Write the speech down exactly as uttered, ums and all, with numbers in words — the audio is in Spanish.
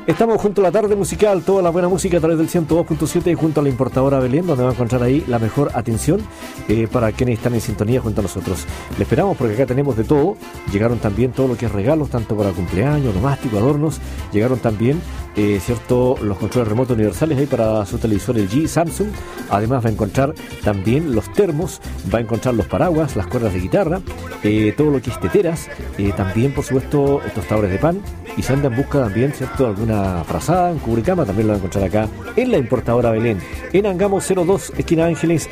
Estamos junto a la tarde musical, toda la buena música a través del ciento dos punto siete y junto a la importadora Belén, donde va a encontrar ahí la mejor atención eh, para quienes están en sintonía junto a nosotros. Le esperamos porque acá tenemos de todo. Llegaron también todo lo que es regalos, tanto para cumpleaños, nomástico, adornos. Llegaron también, eh, cierto, los controles remotos universales ahí para su televisor L G, Samsung. Además va a encontrar también los termos, va a encontrar los paraguas, las cuerdas de guitarra, eh, todo lo que es teteras, eh, también por supuesto tostadores de pan. Y si anda en busca también, cierto, alguna frazada, un cubrecama, también lo va a encontrar acá en la importadora Belén, en Angamos cero dos, esquina Ángeles,